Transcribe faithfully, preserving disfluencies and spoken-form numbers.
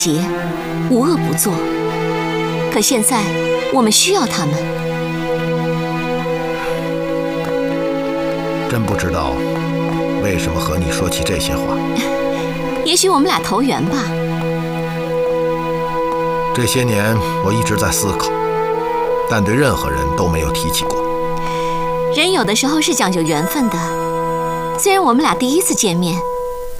节，无恶不作。可现在我们需要他们。 真不知道为什么和你说起这些话。 也许我们俩投缘吧。 这些年我一直在思考，但对任何人都没有提起过。 人有的时候是讲究缘分的。虽然我们俩第一次见面，